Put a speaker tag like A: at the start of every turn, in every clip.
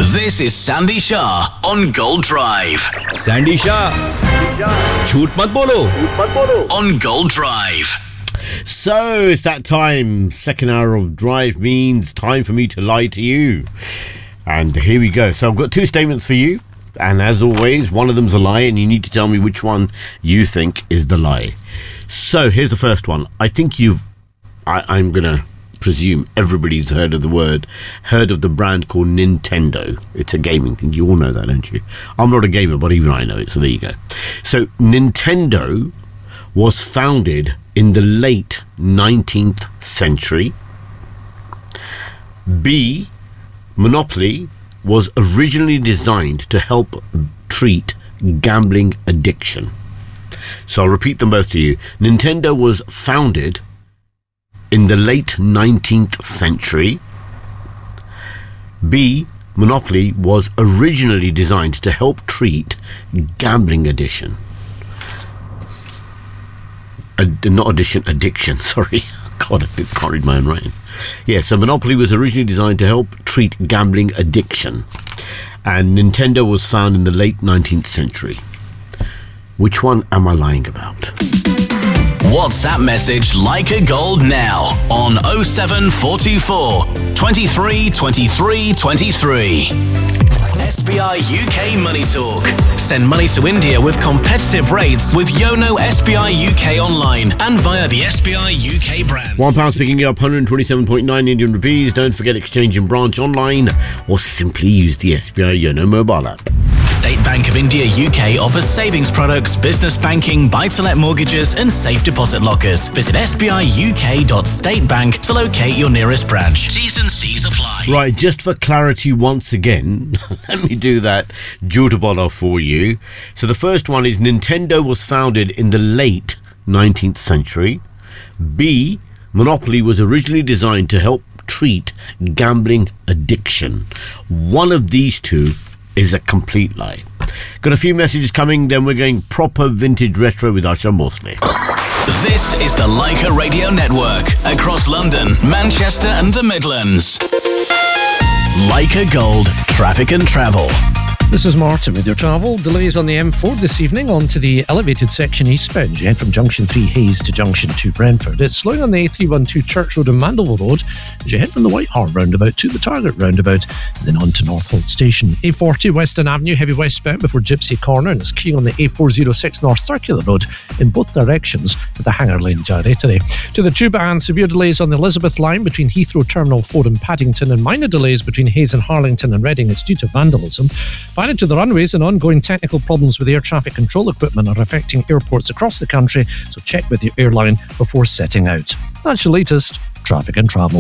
A: This is Sandy Shah on Gold Drive.
B: Sandy Shah, झूठ मत बोलो.
A: On Gold Drive.
B: So it's that time. Second hour of Drive means time for me to lie to you. And here we go. So I've got two statements for you. And as always, one of them's a lie, and you need to tell me which one you think is the lie. So here's the first one. I think I'm going to presume everybody's heard of the brand called Nintendo. It's a gaming thing. You all know that, don't you? I'm not a gamer, but even I know it, so there you go. So Nintendo was founded in the late 19th century. B, Monopoly was originally designed to help treat gambling addiction. So I'll repeat them both to you. Nintendo was founded in the late 19th century. B, Monopoly was originally designed to help treat gambling addiction. Addiction, sorry. God, I can't read my own writing. Yeah, so Monopoly was originally designed to help treat gambling addiction. And Nintendo was founded in the late 19th century. Which one am I lying about?
A: WhatsApp message Leica Gold now on 07424 23 23 23. SBI UK Money Talk. Send money to India with competitive rates with Yono SBI UK online and via the SBI UK brand.
B: £1 picking you up 127.9 Indian rupees. Don't forget exchange in branch online or simply use the SBI Yono mobile app.
A: State Bank of India UK offers savings products, business banking, buy-to-let mortgages and safe deposit lockers. Visit sbiuk.statebank to locate your nearest branch. T's and C's apply.
B: Right, just for clarity once again, let me do that Jutebolo for you. So the first one is Nintendo was founded in the late 19th century. B, Monopoly was originally designed to help treat gambling addiction. One of these two is a complete lie. Got a few messages coming, then we're going proper vintage retro with Asha Mosley.
A: This is the Leica Radio Network across London, Manchester and the Midlands. Leica Gold, traffic and travel.
C: This is Martin with your travel. Delays on the M4 this evening onto the elevated section eastbound. You head from Junction 3 Hayes to Junction 2 Brentford. It's slowing on the A312 Church Road and Mandeville Road as you head from the White Hart roundabout to the Target roundabout and then on to Northolt Station. A40 Western Avenue heavy westbound before Gypsy Corner, and it's keying on the A406 North Circular Road in both directions with the Hanger Lane Gyratory. To the Tube and severe delays on the Elizabeth line between Heathrow Terminal 4 and Paddington, and minor delays between Hayes and Harlington and Reading. It's due to vandalism. Finally, to the runways, and ongoing technical problems with air traffic control equipment are affecting airports across the country, so check with your airline before setting out. That's your latest traffic and travel.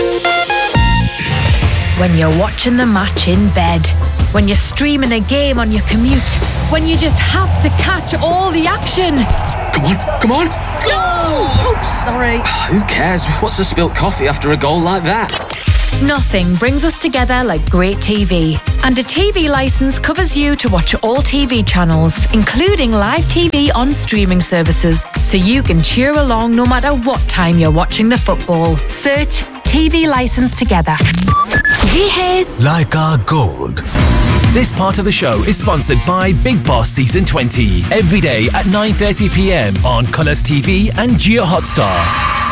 D: When you're watching the match in bed, when you're streaming a game on your commute, when you just have to catch all the action.
E: Come on,
D: Go! Oops, sorry.
E: Who cares? What's a spilt coffee after a goal like that?
D: Nothing brings us together like great TV. And a TV licence covers you to watch all TV channels, including live TV on streaming services, so you can cheer along no matter what time you're watching the football. Search TV licence together.
F: Ye hai Leica Gold.
G: This part of the show is sponsored by Big Boss Season 20. Every day at 9:30 p.m. on Colours TV and Jio Hotstar.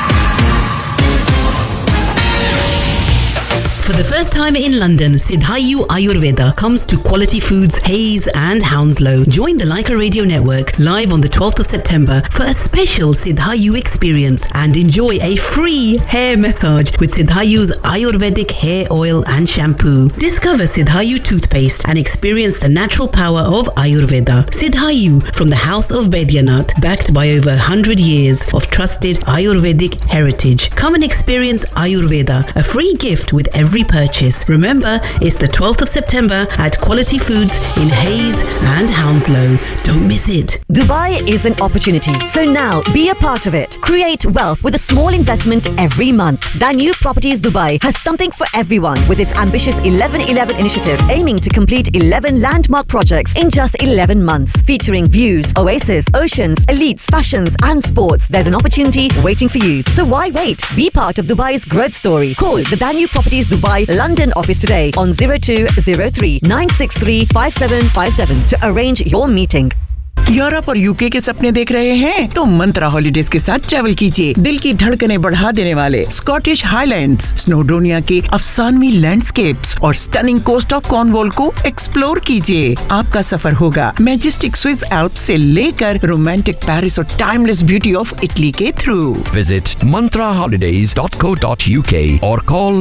F: For the first time in London, Siddhayu Ayurveda comes to Quality Foods, Hayes and Hounslow. Join the Leica Radio Network live on the 12th of September for a special Siddhayu experience and enjoy a free hair massage with Siddhayu's Ayurvedic hair oil and shampoo. Discover Siddhayu toothpaste and experience the natural power of Ayurveda. Siddhayu from the House of Baidyanath, backed by over 100 years of trusted Ayurvedic heritage. Come and experience Ayurveda, a free gift with every purchase. Remember, it's the 12th of September at Quality Foods in Hayes and Hounslow. Don't miss it.
H: Dubai is an opportunity, so now be a part of it. Create wealth with a small investment every month. Danube Properties Dubai has something for everyone with its ambitious 11-11 initiative, aiming to complete 11 landmark projects in just 11 months, featuring views, oasis, oceans, elites, fashions and sports. There's an opportunity waiting for you. So why wait? Be part of Dubai's growth story. Call the Danube Properties Dubai Dubai London office today on 0203 963 5757 to arrange your meeting.
I: Europe और UK के सपने देख रहे हैं तो मंत्रा holidays के साथ travel कीजिए। दिल की धड़कनें बढ़ा देने वाले स्कॉटिश हाईलैंड्स, स्नोडोनिया के अफसानवी लैंडस्केप्स और स्टनिंग कोस्ट ऑफ कॉर्नवॉल को एक्सप्लोर कीजिए। आपका सफर होगा मैजेस्टिक स्विस एल्प्स से लेकर रोमांटिक पेरिस और टाइमलेस ब्यूटी ऑफ इटली के through.
J: Visit mantraholidays.co.uk or call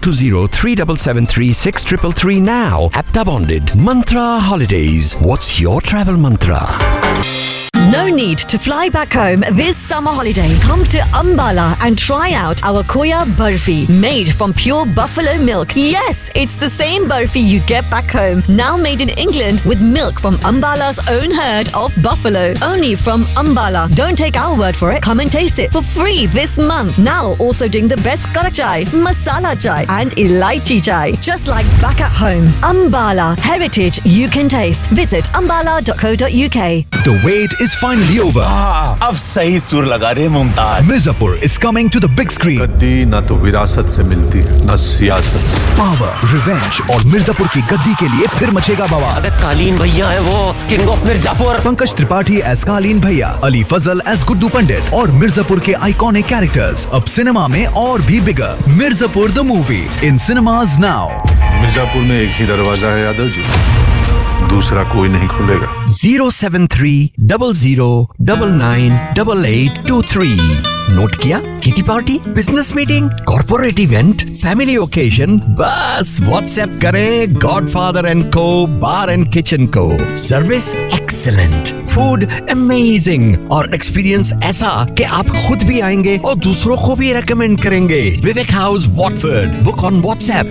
J: 020-3773-6333 now. Apta bonded. Mantra Holidays. What's your travel mantra?
H: No need to fly back home this summer holiday. Come to Ambala and try out our Koya Barfi, made from pure buffalo milk. Yes, it's the same barfi you get back home, now made in England with milk from Ambala's own herd of buffalo. Only from Ambala. Don't take our word for it. Come and taste it for free this month. Now also doing the best kara chai, masala chai and elaichi chai. Just like back at home. Ambala, heritage you can taste. Visit ambala.co.uk.
K: The wait is finally over.
L: अब सही सुर लगा रहे Mumtaz.
K: Mirzapur is coming to the big screen.
L: गद्दी ना तो विरासत से मिलती ना सियासत से।
K: Power, revenge और मिर्जापुर की गद्दी के लिए फिर मचेगा बवाल।
M: अबे कालीन भैया है वो, king of Mirzapur.
K: Pankaj Tripathi as कालीन भैया, अली फजल एज गुड्डू पंडित और मिर्जापुर के आइकॉनिक कैरेक्टर्स अब सिनेमा में और भी बिगर। Mirzapur the movie in cinemas now.
L: Mirzapur में एक ही दरवाजा है यादव जी, दूसरा कोई नहीं खुलेगा।
J: 073-00-998823 नोट किया? Kitty party, business meeting, corporate event, family occasion, बस व्हाट्सएप करें गॉडफादर एंड को बार एंड किचन को। सर्विस एक्सीलेंट, फूड अमेजिंग और एक्सपीरियंस ऐसा कि आप खुद भी आएंगे और दूसरों को भी रेकमेंड करेंगे। विवेक house Watford, book on WhatsApp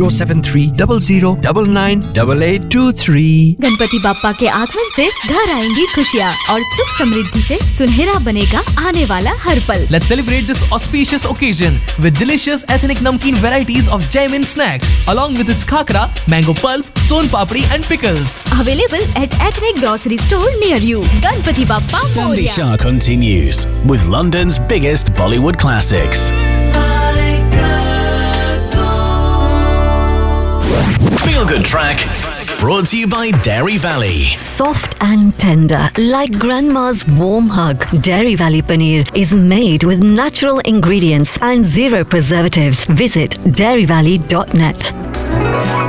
J: 073-00-998823।
N: Ganpati Bappa के आगमन से घर आएंगी खुशियाँ और सुख समृद्धि से सुनहरा बनेगा आने वाला हर पल।
G: Let's celebrate this auspicious occasion with delicious ethnic namkeen varieties of Jaimin snacks, along with its khakra, mango pulp, son papdi and pickles.
N: Available at ethnic grocery store near you. Ganpati Bappa
A: Sandy
N: Moria.
A: Shah continues with London's biggest Bollywood classics. Feel Good Track, brought to you by Dairy Valley.
H: Soft and tender, like grandma's warm hug. Dairy Valley Paneer is made with natural ingredients and zero preservatives. Visit dairyvalley.net.